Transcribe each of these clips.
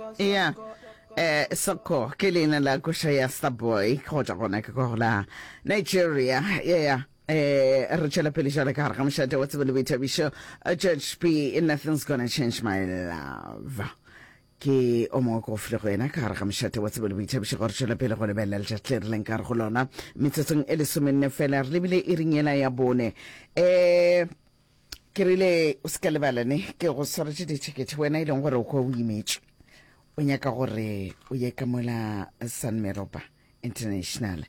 Yeah. Soko ke leina la ko ya Starboy go tla gona ke go la Nigeria. Yeah. Re tšwela pele jale ka gare ga mošate wa tsebo le boithabišo. Judge P, nothing's gonna change my love. Ke o mongwe ko file go ena ka gare ga mošate wa tsebo le boithabišo gore tšwela pele go lebelela letšatši le re leng ka gare go lona metsotsong e lesomenne fela re lebile e ringela ya bone. Ke rile o ska lebalane ke go swaretse ditšhekete wena e leng gore o kwa o imetse o nyaka gore o ye ka mola San Meropa International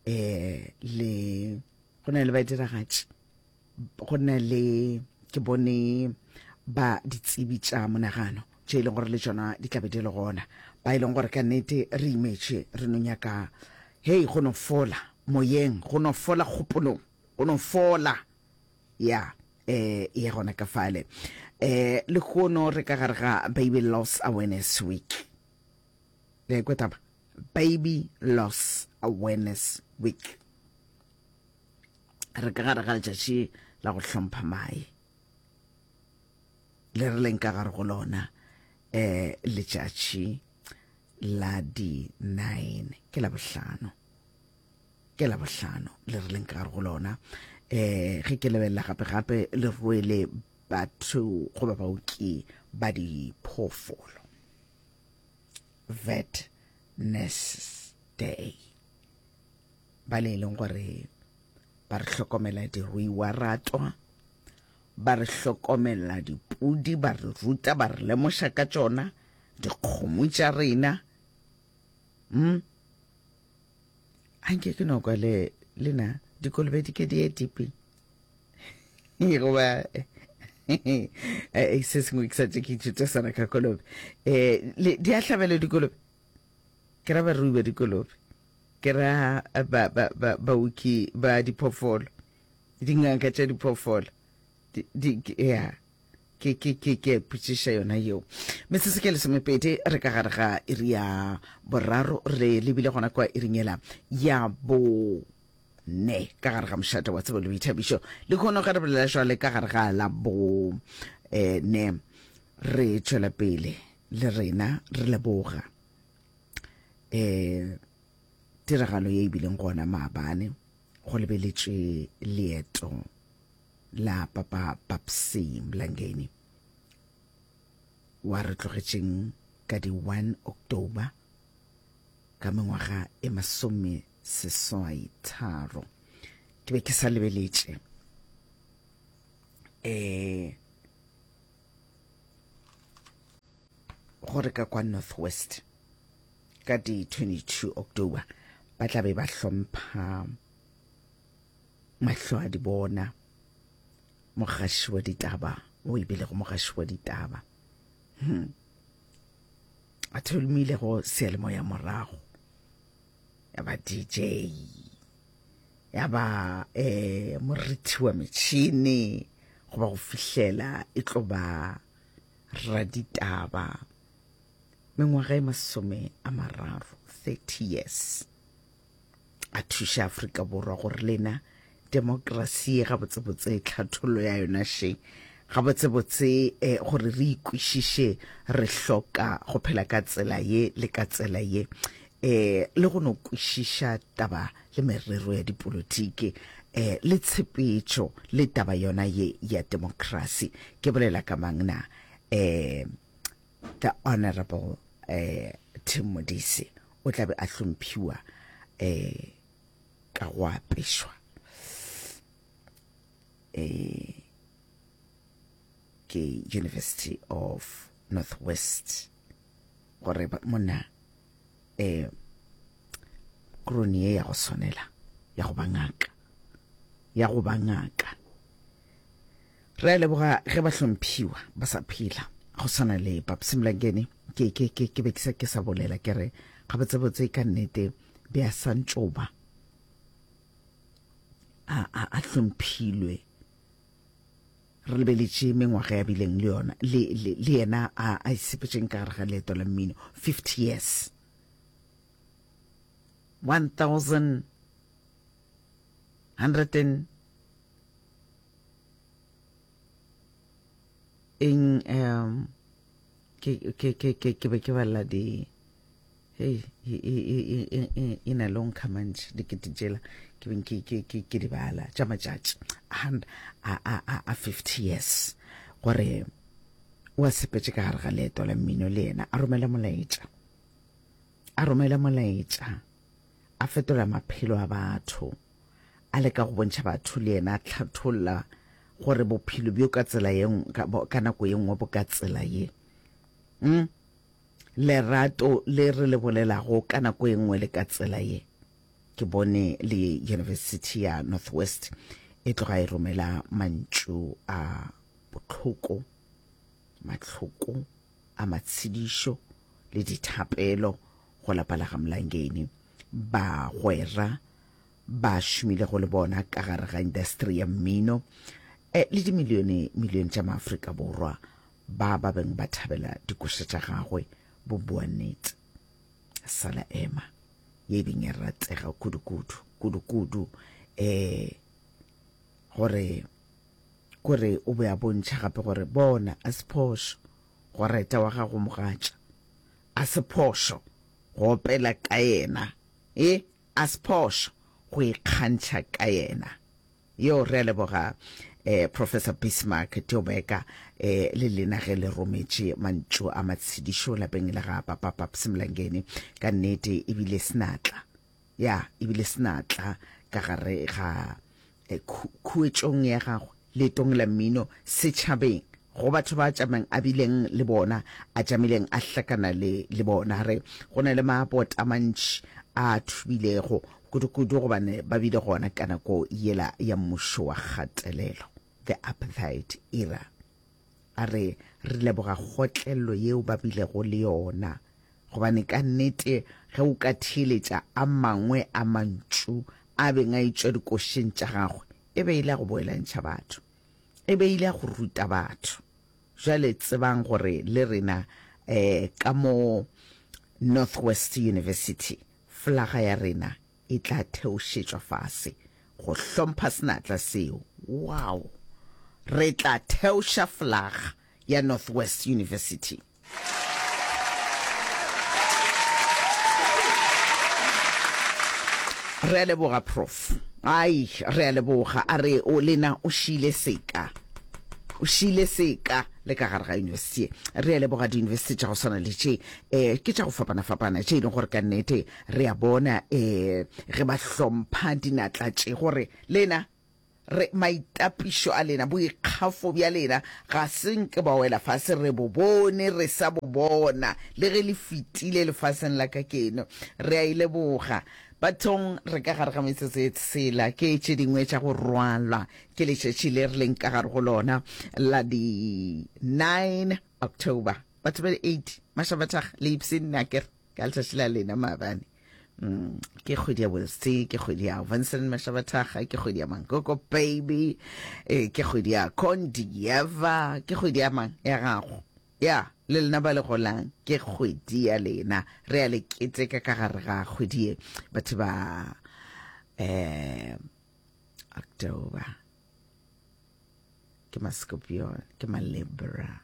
le go na le ba diragatši go na le ke bone ba ditsebi tša monagano tše e leng gore le tšona di tlabe di le gona ba e leng gore ka nnete re imetše re no nyaka hei go no fola moyeng go no fola kgopolong go no fola ya ya gona ka fale le gono re ka gare ga Baby Loss Awareness Week le go taba Baby Loss Awareness Week re ka gare ga letšatši la go hlompha mae le re leng ka gare go lona letšatši la di 9 ke la bohlano le re leng ka gare go lona ge ke lebelela gape le rwele batho go ba baoki ba diphoofolo Vet Nurses Day ba le leng gore ba re hlokomela diruiwa ratwa ba re hlokomela dipudi ba re ruta ba re lemoša ka tšona dikgomo tša rena anke ke nokwa lena dikolobe di ke di etipi goba se sengwe ke sa tše ke ithuta sana ka kolobe di a hlabela dikolobe ke ra barui ba dikolobe ke ra baoki ba diphoofolo dingaka tša diphoofolo ya ke putšiša yona yeo metsese ke lesomepedi re ka gare ga iri ya boraro re lebile gona kwa iringela ya bo ne ka gare ga mošate wa tsebo le boithabišo le kgono ga re bolela jwale ka gare ga la bo ne re tšwela pele le rena re leboga tiragalo ye e bileng gona maabane go lebeletše leeto la papa Papsi Mlangeni wa re tlogetšeng ka di 1 October ka mengwaga e masomeseswai tharo ke be ke sa lebeletše gore ka kwa Northwest ka di 22 October ba tla be ba hlompha mahlo a di bona mogaši wa ditaba o ebile go mogaši wa ditaba a tholomile go sealemoya morago ya ba DJ ya ba moriti wa metšhini go ba go fihlela e tlo ba raditaba mengwaga e masome a mararo 30 years a thuša Afrika Borwa gore lena demokrasi ga botsebotse tlhathollo ya yona she ga botsebotse gore re ikwišiše re hloka go phela ka tsela ye le ka tsela ye le go no kwišiša taba le merero ya dipolotiki le tshepetšo le taba yona ye ya demokrasi ke bolela ka mangna the honorable Tim Modise o tla be a hlomphiwa ka go apešwa ke University of Northwest gore mona kroni ye ya go sonela ya go bangaka re leboga ge ba hlomphiwa ba sa phela go swana le Papsi Mlangeni ke be ke sa bolela ke re ga botsebotse ka nnete be a santšoba a hlomphilwe re lebeletše mengwaga ya bileng le yona le yena a isepetšeng ka gare ga leeto la mmino 50 years 1100 in ke be ke balla di hey in a long comment di ke tjela ke ben ke di bala tja matjatji and a 50 years gore wa sepetse ka gare ga leeto la mmino le ena a romela molaetša a fetola maphelo a batho a le ka go bontšha batho le ena a tlhatholla gore bophelo bjo ka tsela yeng ka nako ye nngwe bo ka tsela ye lerato le re le bolelago ka nako ye nngwe le ka tsela ye ke bone le University ya Northwest e tloga e romela mantšu a botlhoko matlhoko a matshedišo le dithapelo go lapa la ga Mlangeni ba gwera ba šomile go le bona ka gare ga industry ya mmino le dimilione tša maAfrika Borwa ba beng ba thabela dikoša tša gagwe bo bua nnete sala ema ye beng e ratega kudu gore o be a bontšha gape gore bona a sephošo go reta wa gago mogatša a sephošo go opela ka yena a sephošo go ikgantšha ka yena yo re a leboga Professor Bismarck Thobeka le lena ge le rometše mantšu a matshedišo lapeng la ga Papa Paps Mlangeni ka nnete ebile senatla ka gare ga khuetšong ya gagwe letong la mmino setšhabeng go batho ba tšamang a bileng le bona a tšamileng a hlakana le bona re go na le maapot a mantši a thubilego kudu gobane ba bile gona ka nako yela ya mmušo wa kgatelelo the apartheid era a re leboga kgotlelelo yeo ba bilego le yona gobane ka nnete ge o ka theeletša a mangwe a mantšu a beng a itšwa dikošeng tša gagwe e be ile go boelantšha batho e be ile go ruta batho jale tsebang gore le rena ka mo Northwest University flaga ya rena e tla theošetšwa fase go hlompha senatla seo wow re tla theoša flaga ya Northwest University re a leboga prof re a leboga a re o lena o šile seka le ka gare ga university re a leboga di-university tša go swana le tše ke tša go fapana tše e leng gore ka nnete re a bona ge ba hlompha dinatla tše gore lena maitapišo a lena boikgafo bja lena ga senke ba wela fase re bo bone re sa bo bona le ge le fetile lefaseng la ka keno re a ile boga bathong re ka gare ga metsotso e tsela ke tše dingwe tša go rwalwa ke letšatši le re leng ka gare go lona la di 9 October batho ba 8 mašabatšhaga le ipsene nakere ka letšatši la lena maabane ke kgwedi ya botse ke kgwedi ya Vincent Mashabathaga ke kgwedi ya Mankoko baby ke kgwedi ya Condieva ke kgwedi ya mang ya gago ya le lena ba le golang ke kgwedi ya lena re a le keteka ka gare ga kgwedi e batho ba October ke ma-Scorpio ke ma-Libra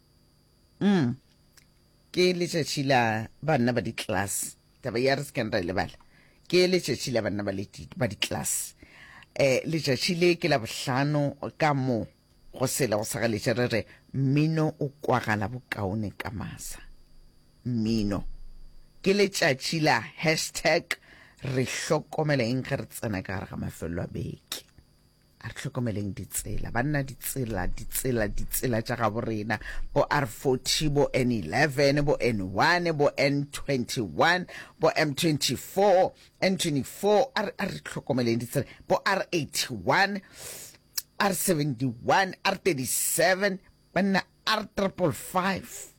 ke letšatši la banna ba di-class taba ya re se kan ra lebala ke letšatši la banna ba di-class letšatši le ke la bohlano ka mo go sela go sagaletša re re mmino o kwagala bokaone ka masa mmino ke letšatši la hashtag re hlokomeleng ge re tsena ka gare ga mafelo a beke a re hlokomeleng ditsela banna ditsela tša gabo rena bo R40 bo N11 bo N1 bo N21 bo M24 N24 a re hlokomeleng ditsela bo R81 R71 R37 banna R555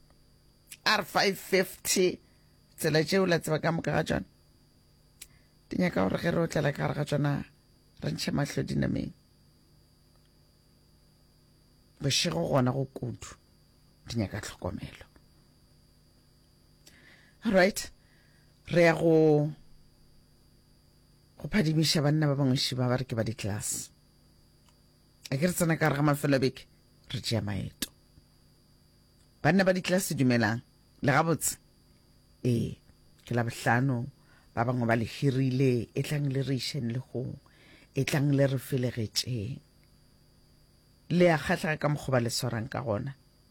R550 tsela tšeo la tseba ka moka ga tšona di nyaka gore ge re o tlela ka gare ga tšona re ntšhe mahlo dinameng bošego gona go kudu di nyaka tlhokomelo alright re ya go phadimiša banna ba bangweši ba ba re ke ba di-class a ke re tsena ka gare ga mafelo a beke re tšea maeto banna ba di-class dumelang le gabotse ke la bohlano ba bangwe ba le hirile e tlang le re isheng le gong e tlang le re felegetšeng le a kgatlaga ka mokgoba le swarang ka gona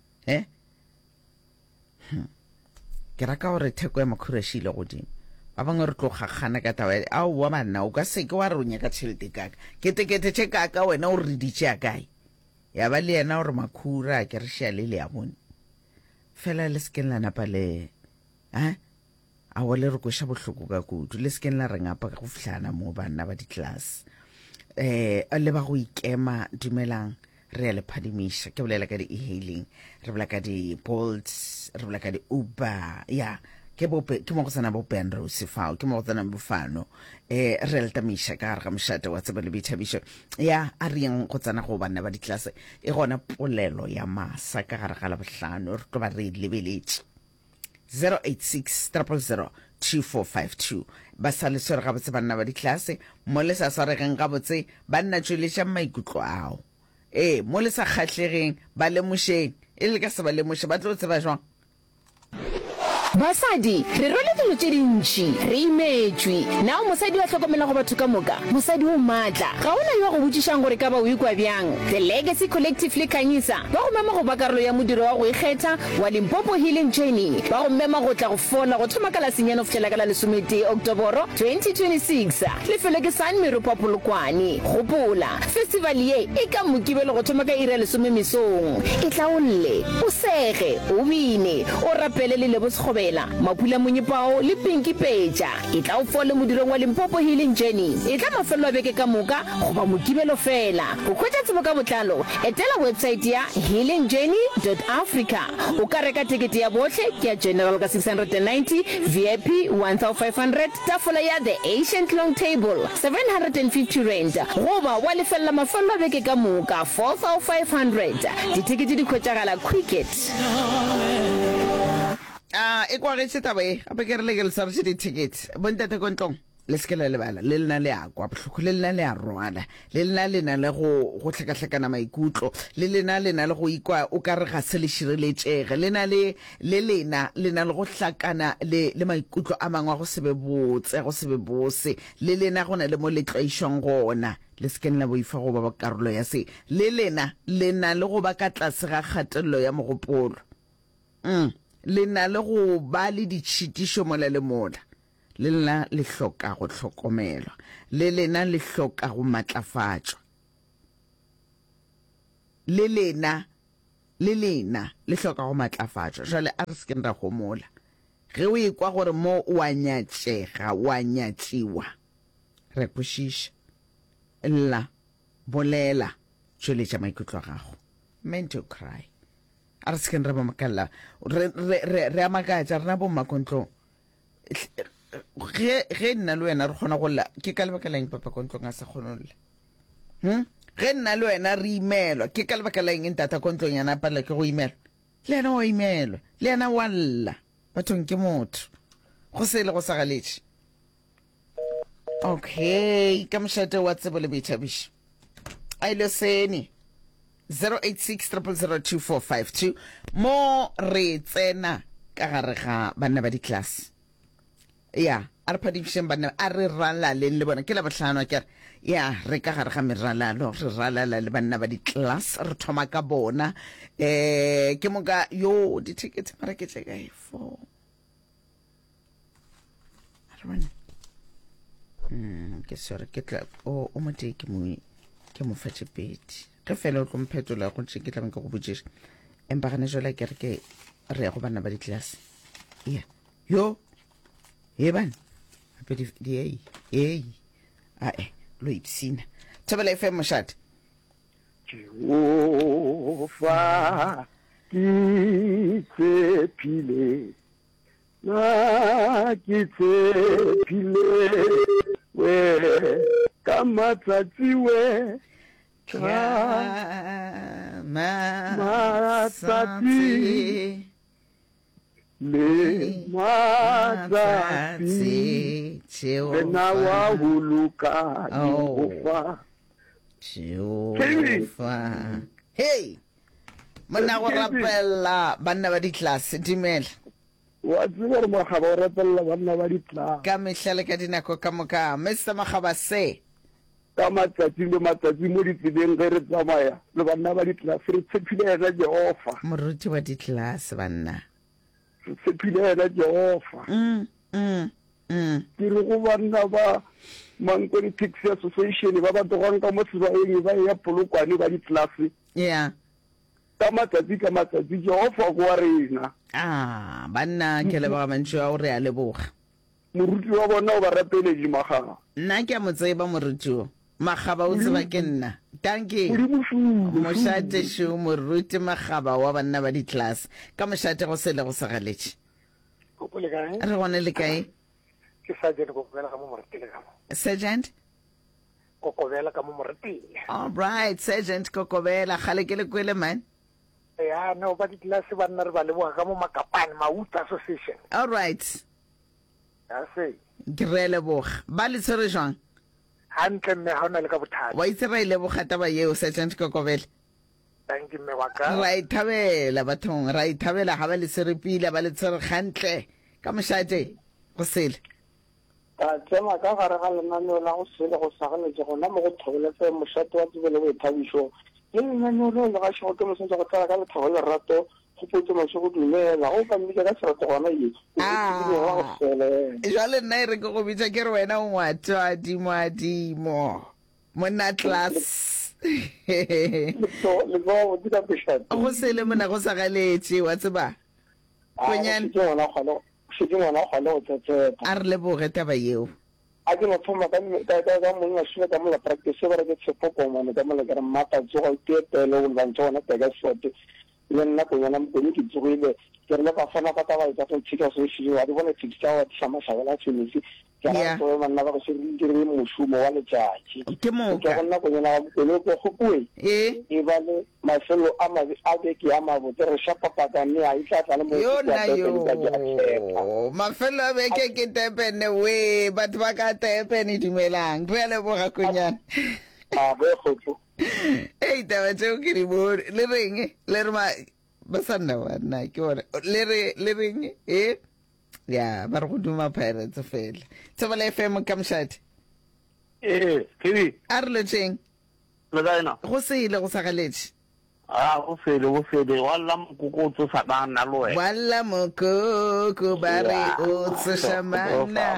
ke raka gore theko ya makhurashi ile godimo ba bangwe re tlo gagana ka taba aowa banna o ka seke wa re o nyaka tšhelete kaka ketekete tše kaka wena o re ditše a kae ya ba le yena gore makhura ke re šia le le ya bone fela le sekeng la napa le a le re koša bohloko ka kudu le sekeng la re ngapa ka go fihlana mo banna ba di-class le ba go ikema dumelang re ya le phadimiša ke bolela ka di-e-hailing re bolela ka di-Bolt re bolela ka di-Uber ke mo go tsena bo Penrose fao ke mo go tsena bofano re letamiša ka gare ga mošate wa tseba le boithabišo a re yeng go tsena go banna ba di-class e gona polelo ya masa ka gare ga la bohlano re tlo ba re lebeletše 086 000 2452 ba sa le swere gabotse banna ba di-class mo le sa swaregeng gabotse banna tšweletšang maikutlo ao mo le sa kgatlhegeng ba lemošeng e le ka se ba lemoše ba tlo tseba jwang basadi re role dilo tše dintši re imetšwe nao mosadi wa tlhokomela go batho ka moka mosadi o maatla ga ona yo go botšišang gore ka ba o ikwa bjang the legacy collective le kanyisa ba go mema go ba karolo ya modiro wa go ikgetha wa Limpopo Healing Journey ba go mema go tla go fola go thoma ka la senyano go fitlhela ka la 11 Oktoboro 2026 lefelo ke San Meropa Polokwane gopola festival ye e ka mokibelo go thoma ka ira 10 mesong e tla o lle o sege o bine o rapele le lebosgobe mapula monyepao le Pinky Peja e tla o fole modirong wa Limpopo Healing Journey e tla mafelo a beke ka moka go ba mokibelo fela go khwetša tsebo ka botlalo etela website ya healingjourney.africa o ka reka tikete ya botlhe ke ya general ka 690 VIP 1500 tafola ya the ancient long table 750 rand goba wa lefella mafelo a beke ka moka 4500 ditikete di khwetšagala quicket e kwa ge taba e gape ke re le ke le saretse di-ticket bontate kontlong le seke la lebala le lena le a kwa bohloko le lena le a rwala le lena le na le go hlekahlekana maikutlo le lena le na le go ikwa o ka re ga se le šireletšege le lena le go hlakana le maikutlo a mangwe go sebe botse go sebe bose le lena go na le mo letlaišong gona le sekeng la boifa go ba karolo ya se le lena le go ba ka tlase ga kgatelelo ya mogopolo le na le go ba le ditšhitišo mola le mola le lena le hloka go hlokomelwa le lena le hloka go matlafatšwa le lena le hloka go matlafatšwa jale a re sekeng ra gomola ge o ekwa gore mo wa nyatšega wa nyatšiwa re kwešiša lla bolela tšweletša maikutlo a gago meant to cry a re sekeng re ba makalla re a makatša rena bo mmakontlong ge nna le wena re kgona go lla ke ka lebaka laeng papa kontlong a sa kgonolle ge nna le wena re imelwa ke ka lebaka laeng ntata kontlong yana palela ke go imelwa le yena wa imelwa le yena wa lla bathong ke motho go se le go sa galetše okay ka mošate wa tsebo le boithabišo a ile sene 086 000 2452 mo re tsena ka gare ga banna ba di-class a re phadišeng banna a re ralaleng le bona ke la bohlano ke re ka gare ga meralalo re ralala le banna ba di-class re thoma ka bona ke moka yo di-tickets mara ke tsekae for ke sore ke tla o motee ke mo fatše pedi ge fela o tlo mphetola go tše ke tlabe ke go botšiša empa gane jola ke re ke re ya go banna ba di-class yo bana gape lo ipsina Thobela FM mošate Jehova ke tshepile na ke tshepile we ka matsatsi we matsatsi le matsatsi wena wa huluka Jehova Jehova hey monna go rapella banna ba di-class dimela wa tseba gore magaba o rapella banna ba di-class ka mehla le ka dinako ka moka Mr. Magaba se ka matsatsi le matsatsi mo ditseleng ge re tsamaya le banna ba di-class re tshepile ena Jehova moruti wa di-class banna re tshepile ena Jehova ke re go banna ba Mankweni Taxi Association ba togang ka mo sebaeng ba ya Polokwane ba di-class yeah ka matsatsi Jehova go wa rena banna ke leboga mantšu a gore a leboga moruti wa bona o ba rapeletše Magaba nna ke a mo tseba moruti o Magaba o tseba ke nna tanke mošate šo moruti Magaba wa banna ba di-class ka mošate go sele go segaletše re gone le kae Sergeant Kokobela ka mo Moretele. All right, Sergeant Kokobela, gale ke le kwele man. Ya no ba di-class ba nna re ba leboga ka mo Makapane Mauta Association. All right. Ya se. Ke re leboga. Ba le tsere jwang? Hantle mme ha ona le ka bothata. Wa itse ra ile bogata ba yeo Sergeant Kokobela. Thank you mme wa ka. Ra ithabela bathong, ra ithabela ga ba le serepile ba le tsere gantle. Ka mošate go sele. ka tsema ka gare ga lenaneo la go sele go sagaletse gona mo go thobolefe mošate wa tsebele boithabišo le lenaneo leo le gašego ke mosentse go tsala ka lethabo lerato go potse mašo go dumela go ka mmika ka serato gona ye jwale nna e re ke go bitsa ke re wena o ngwato adimo monna class go sele mona go sagaletse wa tseba konyane a re leboge taba yeo a ke no thoma ka mongwe a sile ka mola practice ba re ke tshepokomane ka mola ke re matatso go itetele go lwantse gona Pegasfort le nna konyana mokone ke tsogile ke re le bafana ka taba etsa go tshika se se wa di bona tshika wa tsa mashabela tshwenisi ke ra go manna ba go se re mošomo wa letšatši ke moka ke gonna konyana mokone go gopue e ba le mafelo a mabe a beke a mabotse re shapapakane a itlatla le mo mafelo a beke ke tepene we batho ba ka tepene dumelang re leboga konyana taba tseo ke di bone le reng le re ba sa nna wana ke bone le reng ya ba re go duma pirates fela Thobela FM ka mošate kedi a re letseng le kaena go sele go sagaletse go fele walla mokoko o tsosa bana le wena walla mokoko ba re o tsoša manna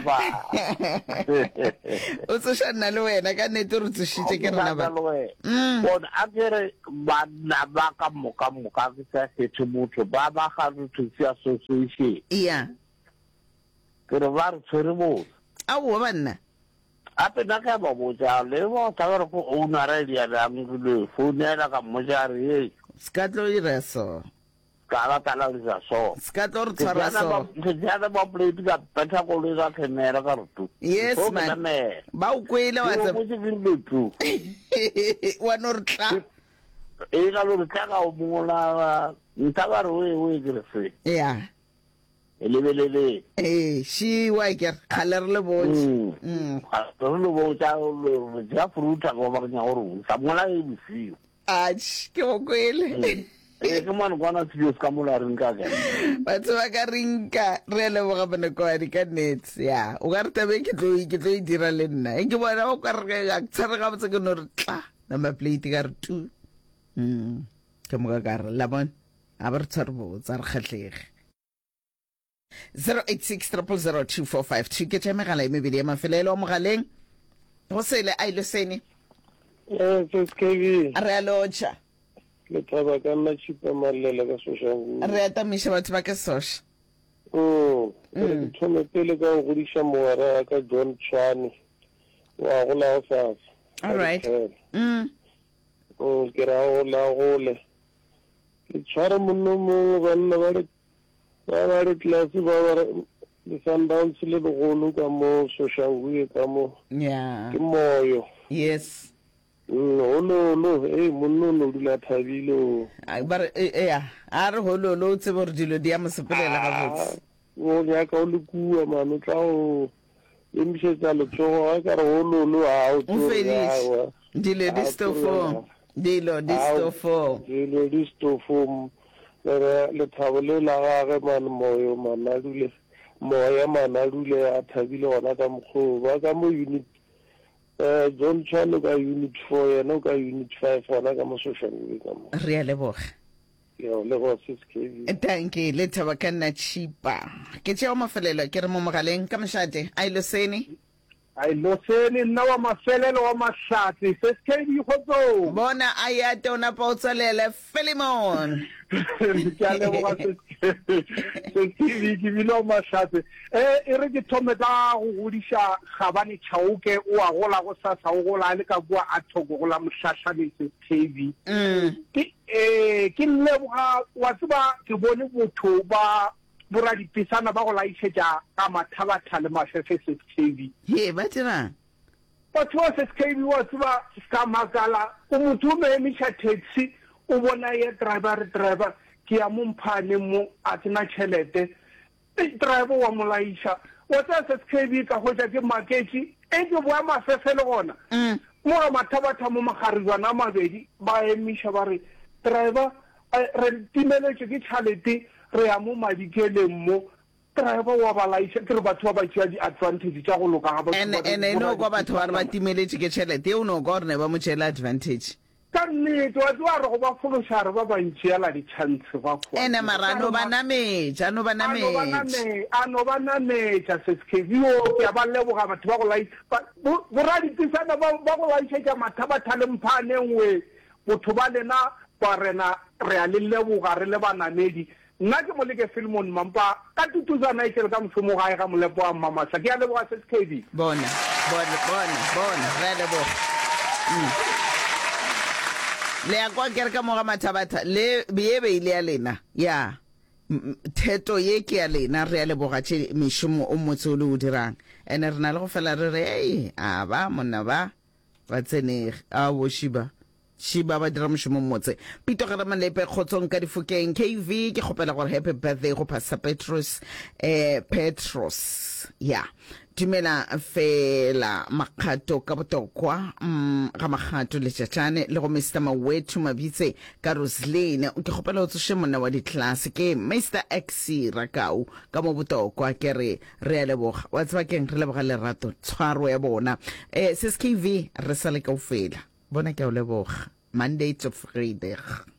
o tsoša nna le wena ka nnete re tsošitše ke rena ba bona a kere banna ba ka moka ke sa kgethe motho ba Magaba Taxi Association iya ke re ba re tshwere botse aowa banna ape nna ke ba botsa le ba tla re go ownera dia la mngile phone ya ka mmotsa re ye ska tlo ira so ka tala re so ska tlo re tshwara so ke ja ba plate ka peta go le ka camera ka rutu yes man ba o kwele wa tsa mo se bintu wa no re tla e ga lo tla ka o mola ntaba re we ke re se yeah elebelele shi wa ke khaler le botse re le botsa lo ja fruta go ba nya gore sa mola e bisiyo ke go kwele ke mane gona serious ka mola re nka ke batho ba ka rinka re le boga bana kwa di ka nets ya o ga re tabe ke tlo e dira le nna ke bona o ka re ga tsara ga botse ke no re tla na ma plate ka re tu ke mo ka re la bon a ba re tsarbo tsar khatlege 086000245 ke tseme gala mebedi ya mafelelo mo galeng go sele a ile sene ke re a locha le taba ka nna chipa mallela ka social re ata misha batho ba ke sosha ke thome pele ka go godisha moara ka John Chani wa go la office all right ke ra go la gole ke tshwara monno mo banna ba re class ba le Sundowns le bogolo ka mo Soshanguye ka mo yeah ke moyo yes no monno no dula thabilo ba ya a re hololo tse bo re dilo di ya mosepelela ga botse o ya ka o le kua mano tla o emishetsa le tsogo a ka re hololo a o finish dilo di stofo dilo di stofo dilo di stofo le thabo le la gage man moyo manadule moya manadule a thabile gona ka mokgoba ka mo unit John Chalo ka unit 4 yena ka unit 5 gona ka mo social media mo re a leboga yo le go SKV thank you le thaba ka nna chipa ke tšea mafelelo ke re mo mogaleng ka mošate a ilosene ai lo seni nna wa mafelelo wa mahlatsi SKV khotso bona ayate ona pa utsalele Philemon ke a leboga SKV ke bilo mahlatsi e re ke thome ka go godisha gabane tšhauke o a gola go sasa o gola le ka bua a thoko gola mohlahlane SKV ke leboga wa tseba ke bone botho ba bora dipisana ba go laitšhetša ka mathabatha le mafefe SKV ye ba dirang batho ba SKV wa tseba ska makala o motho o meemiša taxi o bona ye driver ke ya mo mphane mo a tsena tšhelete driver wa mo laiša wa tseba SKV ka hwetša ke maketši e ke boa mafefe le gona mo ga mathabatha mo magaribana a mabedi ba emiša ba re driver re timeletše ke tšhalete re ya mo madikeleng mo driver wa balaiša ke re batho ba ba tšea di-advantage tša go loka ga ene no kwa batho ba re ba timeletše ke tšhelete eo no ka gore ne ba mo tšela advantage ka nnete wa tsewa re go ba fološa re ba bantšeela ditšhanse ba ene mara no ba nametša no ba nametša SKV o ke a ba leboga batho ba go laiša boradipisana ba go laišetša mathabatha le mphaneng we botho ba lena ba rena re a le leboga re le banamedi nna ke moleke Philemon Mampa ka 2019 ka mošomo gae ga molepo wa Mamasa ke a leboga SKV bona re leboga le ya kwa kere ka moga mathabatha le beebe ile ya lena ya theto ye ke ya lena re a leboga tše mešomo o motse o le o dirang ene re na le go fela re re ei a ba monna ba tsenege a bo Shiba ba dira mošomo motse Pito ga malepe khotsong ka difokeng KV ke kgopela gore happy birthday go Pastor Petros ya dumela fela makgato ka botokwa ga magato le tšatšane le go Mr. Mawethu Mabitse ka Roslyn ke kgopela o tsoše monna wa di-class ke Mr. X Rakau ka mo botokwa ke re a leboga wa tseba keng re leboga lerato tshwaro ya bona SKV re sa le kaofela bona ke a o leboga Monday to Friday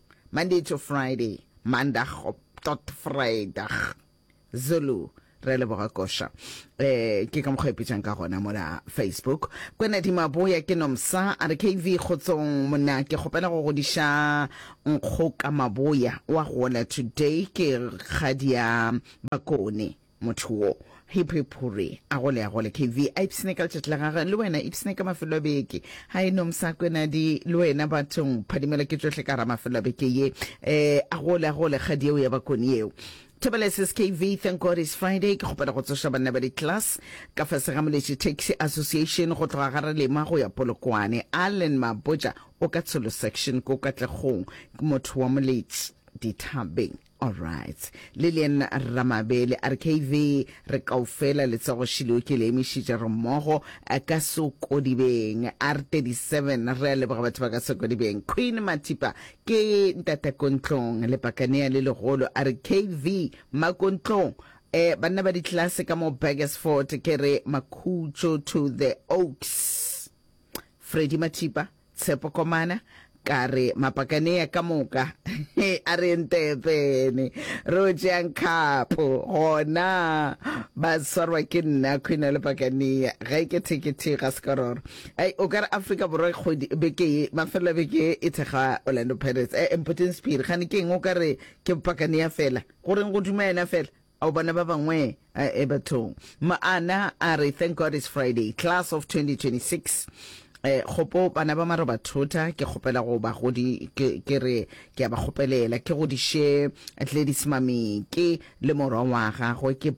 Monday tot Friday Zulu re leboga kosha ke ka mokgwa ipitsang ka gona mo la Facebook kwena di maboya ke nomsa a re KV khotsong mona ke kgopela go godisha nkgoka maboya wa gola today ke kgadia bakone motho hipipuri a gole KV a ipsene ka tšatši la gagwe le wena ipsene ka mafelo a beke ha e nomsa kwena di le wena bathong phadimela ke tsohle ka ra mafelo a beke ye a gole kgadi eo ya bakone eo Tobele SKV, thank God it's Friday. Ke kgopela go tsoša banna ba di-class ka fase ga Moletši Taxi Association go tloga ga Relema go ya Polokwane. Allen Maboja o ka Tsholo section ko Katlegong ke motho wa Moletši Dithabeng. All right. Lilian Ramabele RKV re kaofela le tsago shilo ke le emishitse re mmogo ka Sokodibeng R37 re le ba batho ba ka Sokodibeng Queen Matipa ke ntata Kontlong le pakanea le legolo RKV Makontlong banna ba di class ka mo Bagersford ke re Makhutso to the Oaks Freddie Matipa Tshepo Komana kare mapakanea ka moka a re ntepene Rojan Kapo gona ba sorwa ke nna khwena le pakanea ga ke tikete ga skororo ai o ka Africa borwa khodi beke mafela beke e tshega Orlando Pirates important speed khane ke ngo ka re ke pakanea fela gore go dumela fela au bana ba bangwe e batho maana a re thank God it's Friday class of 2026 khopo bana ba maro ba thota ke khopela go ba godi ke re ke ba khopelela ke go di share Gladys Mami ke le morwa wa go ke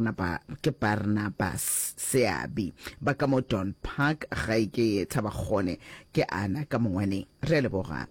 Barnabas Seabi ba ka mo Don Park ga ke thaba gone ke ana ka mongwane re le boga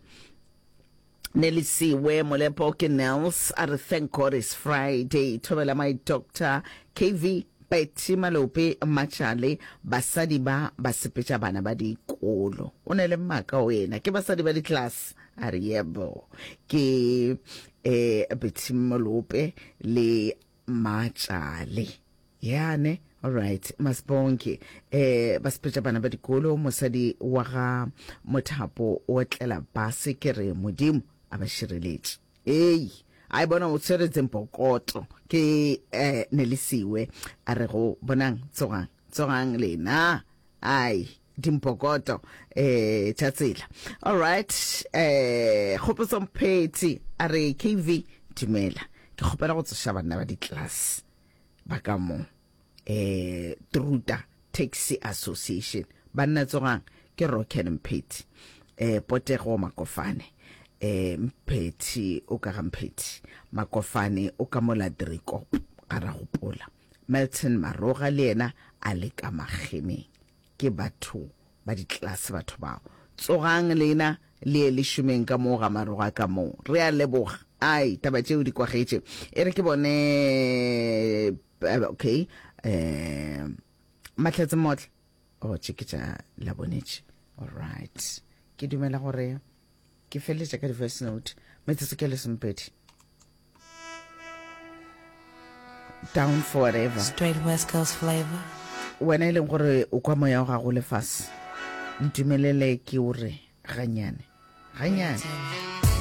Nelisi we molepo ke Nels are thank God it's Friday tobela my doctor KV Betty Malope Machale basadi ba sepetša bana ba dikolo o ne le mmaka wena ke basadi ba di class a re yebo ke Betty Malope le Machale yane all right masibonke ba sepetša bana ba dikolo mosadi wa ga Mothapo o tlela base ke re modimo a ba šireletše ai bona o tshweretse mpokoto ke Nelisiwe a re go bonang tsogang lena ai dimpokoto tša tsela all right kgopotso mphetsi a re KV dumela ke kgopela go tsoša banna ba di-class ba ka mo Truta Taxi Association banna tsogang ke Rocken Mphetsi Potego Makofane Mphetsi o ka Mphetsi Makofane o ka mola Driko ka ra gopola Milton Maroga le yena a le ka Magemeng ke batho ba di-class batho bao tsogang lena le shumeng ka mo ga Maroga ka mo re a leboga ai taba tšeo di kwagetse e re ke bone okay Matletse Motle tšeketša la bonetše all right ke dumela gore ke feletša ka di-voice note metsotso ke le Sempedi down forever straight West Coast flavor wena e leng gore o kwa moya ga go lefase ntumelele ke o re ganyane